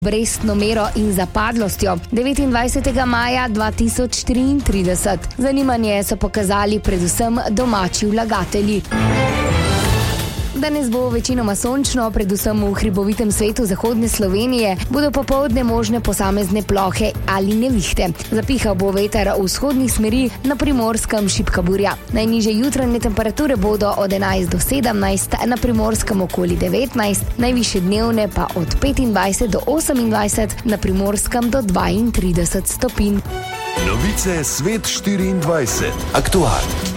obrestno mero in zapadlostjo 29. maja 2033. Zanimanje so pokazali predvsem domači vlagatelji. Danes bo večinoma sončno, predvsem v hribovitem svetu zahodne Slovenije bodo popoldne možne posamezne plohe ali nevihte. Zapihal bo veter v vzhodnih smeri, na Primorskem šibka burja. Najnižje jutranje temperature bodo od 11 do 17, na Primorskem okoli 19, najvišje dnevne pa od 25 do 28, na Primorskem do 32 stopinj. Novice Svet 24. Aktualno.